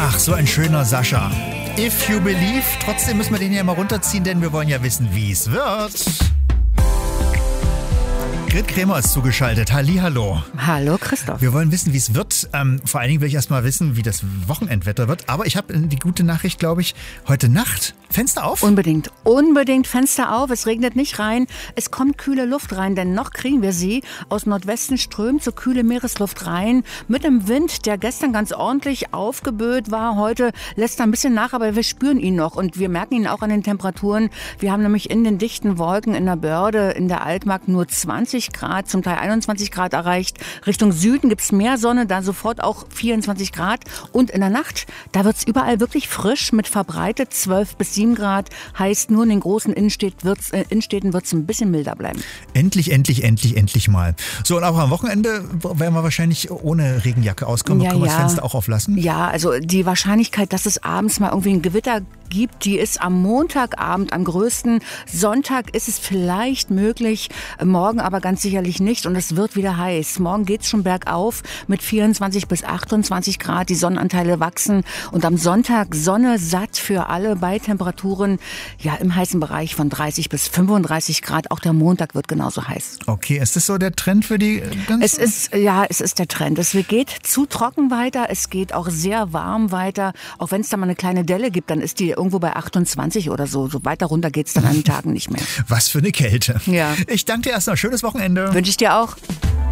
Ach, so ein schöner Sascha. If you believe. Trotzdem müssen wir den hier mal runterziehen, denn wir wollen ja wissen, wie es wird. Grit Krämer ist zugeschaltet. Hallihallo. Hallo Christoph. Wir wollen wissen, wie es wird. Vor allen Dingen will ich erst mal wissen, wie das Wochenendwetter wird. Aber ich habe die gute Nachricht, glaube ich, heute Nacht. Fenster auf? Unbedingt Fenster auf. Es regnet nicht rein. Es kommt kühle Luft rein, denn noch kriegen wir sie. Aus Nordwesten strömt so kühle Meeresluft rein. Mit dem Wind, der gestern ganz ordentlich aufgeböht war. Heute lässt er ein bisschen nach, aber wir spüren ihn noch. Und wir merken ihn auch an den Temperaturen. Wir haben nämlich in den dichten Wolken in der Börde, in der Altmark nur 20 Grad, zum Teil 21 Grad erreicht. Richtung Süden gibt's mehr Sonne, da sofort auch 24 Grad. Und in der Nacht, da wird's überall wirklich frisch mit verbreitet 12 bis 7 Grad. Heißt, nur in den großen Innenstädten wird's ein bisschen milder bleiben. Endlich mal. So, und auch am Wochenende werden wir wahrscheinlich ohne Regenjacke auskommen. Können wir das Fenster auch auflassen? Ja, also die Wahrscheinlichkeit, dass es abends mal irgendwie ein Gewitter gibt, die ist am Montagabend am größten. Sonntag ist es vielleicht möglich, morgen aber ganz sicherlich nicht und es wird wieder heiß. Morgen geht's schon bergauf mit 24 bis 28 Grad. Die Sonnenanteile wachsen und am Sonntag Sonne satt für alle bei Temperaturen ja im heißen Bereich von 30 bis 35 Grad. Auch der Montag wird genauso heiß. Okay, ist das so der Trend für die ganze? Es ist der Trend. Es geht zu trocken weiter. Es geht auch sehr warm weiter. Auch wenn es da mal eine kleine Delle gibt, dann ist die irgendwo bei 28 oder so. So weiter runter geht's dann an den Tagen nicht mehr. Was für eine Kälte. Ja. Ich danke dir erstmal. Schönes Wochenende. Wünsche ich dir auch.